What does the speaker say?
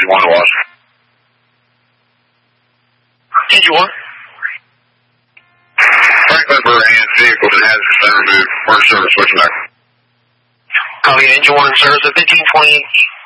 engine 1 to Washington. Engine 1? Franklin for and vehicle that has been removed for service, switching back. Copy, engine 1 in service at 1528.